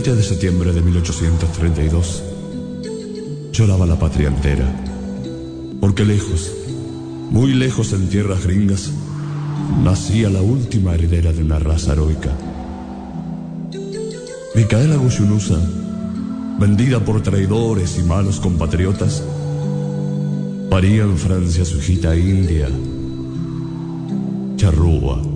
20 de septiembre de 1832 lloraba la patria entera, porque lejos, muy lejos en tierras gringas, nacía la última heredera de una raza heroica. Micaela Guyunusa, vendida por traidores y malos compatriotas, paría en Francia su hijita india, Charrúa.